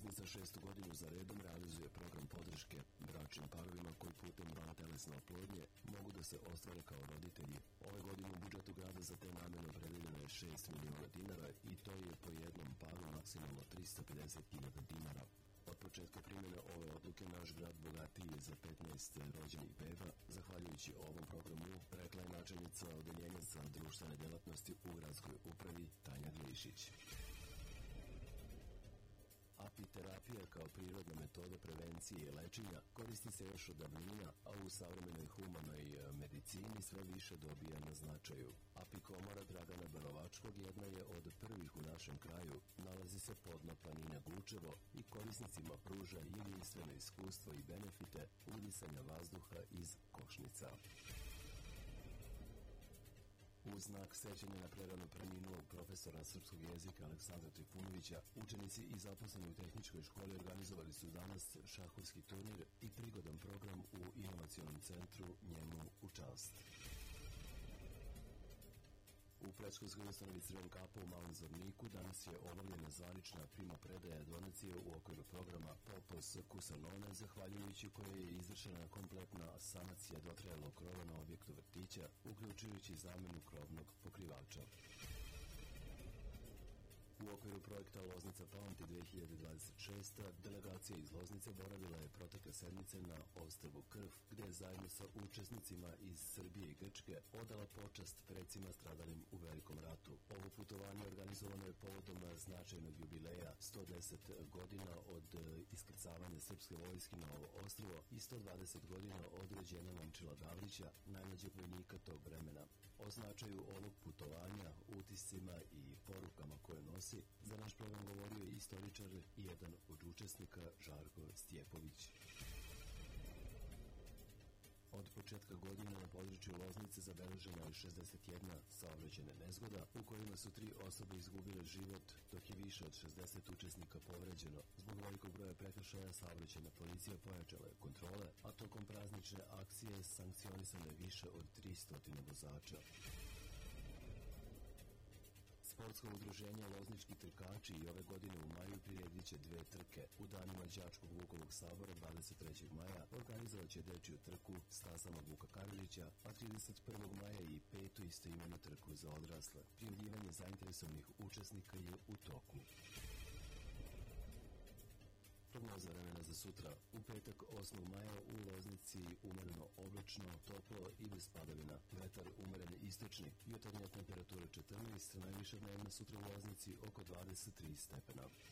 Loznica 6. godinu za redom realizuje program podrške bračnim parovima koji putem vantelesne oplodnje mogu da se ostvare kao roditelji. Ove godine u budžetu grada za te namene opredeljeno je 6 miliona dinara i to je po jednom paru maksimalno 350.000 dinara. Od početka primjene ove odluke naš grad bogatiji je za 15 rođenih beba. Zahvaljujući ovom programu, rekla je načelnica odeljenja za društvene delatnosti u gradskoj upravi Tanja Glišić. Apiterapija kao prirodna metoda prevencije i lečenja koristi se još od davnina, a u savremenoj humanoj medicini sve više dobija na značaju. Apikomora Dragana Banovačkog jedna je od prvih u našem kraju, nalazi se podno planine Gučevo i korisnicima pruža jedinstveno iskustvo i benefite udisanja vazduha iz košnica. U znak sećanja na prerano preminulog profesora srpskog jezika Aleksandra Trifunovića, učenici i zaposleni u tehničkoj školi organizovali su danas šahovski turnir i prigodan program u inovacionom centru njemu u čast. U predškolskoj ustanovi Crven kapo u Malom Zvorniku danas je obavljena zvanična primopredaja donacije u okviru programa Popos Kusanone, zahvaljujući koje je izvršena kompletna sanacija dotrajalog krova na objektu vrtića, uključujući zamenu krovnog pokrivača. U okviru projekta Loznica pamti 2026. delegacija iz Loznice boravila je protekle sedmice na ostrvu Krf, gde je zajedno sa učesnicima iz Srbije i Grčke odala počast precima stradalim u Velikom ratu. Ovo putovanje organizovano je povodom značajnog jubileja 110 godina od iskrcavanja srpske vojske na ovo ostrvo i 120 godina od rođenja Momčila Gavrića, najmlađeg vojnika tog vremena. O značaju ovog putovanja, utiscima i porukama koje nosi, za naš program govorio je istoričar i jedan od učesnika Žarko Stjepović. Od početka godine na području Loznice zabeležena je 61 saobraćajna nezgoda, u kojima su 3 osobe izgubile život, dok je više od 60 učesnika povređeno. Zbog velikog broja prekršaja saobraćajna policija pojačala je kontrole, a tokom praznične akcije sankcionisano je više od 300 vozača. Sportsko udruženje Loznički trkači i ove godine u maju priredit će 2 trke. U danima Đačkog Vukovog sabora 23. maja organizovat će dečiju trku stazama Vuka Karadžića, a 31. maja i 5. istoimenu trku za odrasle. Prijavljivanje zainteresovanih učesnika je u toku. Prognoza vremena za sutra. U petak 8. maja u Loznici umereno oblačno, toplo i bez padavina. Vetar umeren istočni, jutarnja temperatura 14, najviša dnevna sutra u Loznici oko 23 stepena.